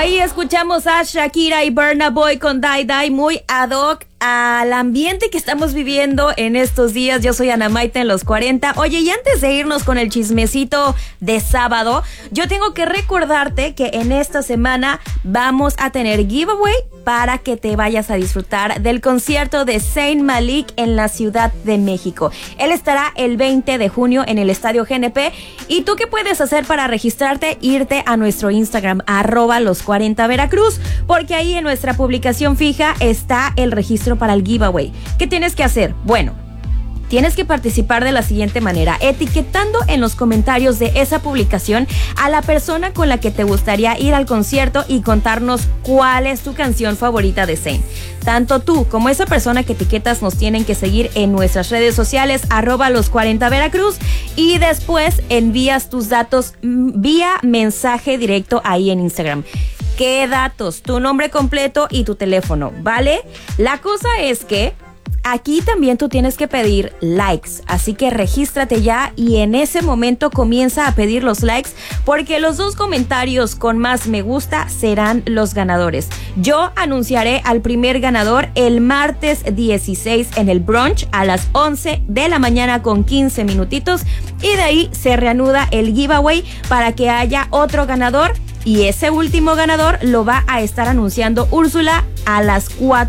Ahí escuchamos a Shakira y Burna Boy con Die Die, muy ad hoc al ambiente que estamos viviendo en estos días. Yo soy Ana Maite en los 40. Oye, y antes de irnos con el chismecito de sábado, yo tengo que recordarte que en esta semana vamos a tener giveaway para que te vayas a disfrutar del concierto de Zayn Malik en la Ciudad de México. Él estará el 20 de junio en el Estadio GNP. ¿Y tú qué puedes hacer para registrarte? Irte a nuestro Instagram, @los40 Veracruz, porque ahí en nuestra publicación fija está el registro para el giveaway. ¿Qué tienes que hacer? Bueno, tienes que participar de la siguiente manera, etiquetando en los comentarios de esa publicación a la persona con la que te gustaría ir al concierto y contarnos cuál es tu canción favorita de Zayn. Tanto tú como esa persona que etiquetas nos tienen que seguir en nuestras redes sociales, @los40 Veracruz, y después envías tus datos vía mensaje directo ahí en Instagram. ¿Qué datos? Tu nombre completo y tu teléfono, ¿vale? La cosa es que aquí también tú tienes que pedir likes, así que regístrate ya y en ese momento comienza a pedir los likes, porque los 2 comentarios con más me gusta serán los ganadores. Yo anunciaré al primer ganador el martes 16 en el brunch a las 11 de la mañana con 15 minutitos, y de ahí se reanuda el giveaway para que haya otro ganador. Y ese último ganador lo va a estar anunciando Úrsula a las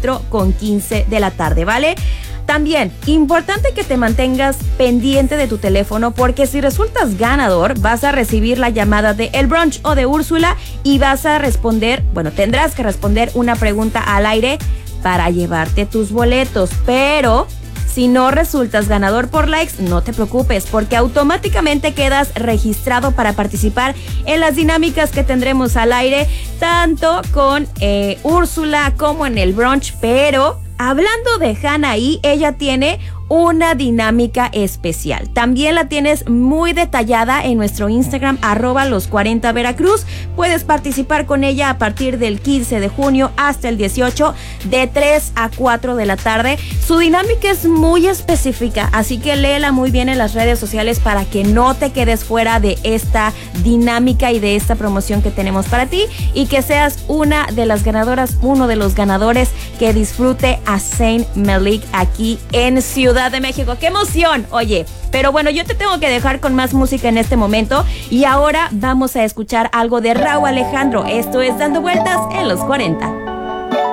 4:15 de la tarde, ¿vale? También, importante que te mantengas pendiente de tu teléfono, porque si resultas ganador, vas a recibir la llamada de El Brunch o de Úrsula y vas a responder, tendrás que responder una pregunta al aire para llevarte tus boletos, pero si no resultas ganador por likes, no te preocupes, porque automáticamente quedas registrado para participar en las dinámicas que tendremos al aire, tanto con Úrsula como en el brunch. Pero hablando de Anaí, ella tiene una dinámica especial. También la tienes muy detallada en nuestro Instagram, @los40 Veracruz. Puedes participar con ella a partir del 15 de junio hasta el 18, de 3 a 4 de la tarde. Su dinámica es muy específica, así que léela muy bien en las redes sociales para que no te quedes fuera de esta dinámica y de esta promoción que tenemos para ti, y que seas una de las ganadoras, uno de los ganadores que disfrute a Zayn Malik aquí en Ciudad de México. ¡Qué emoción! Oye, pero bueno, yo te tengo que dejar con más música en este momento, y ahora vamos a escuchar algo de Rauw Alejandro. Esto es Dando Vueltas en los 40.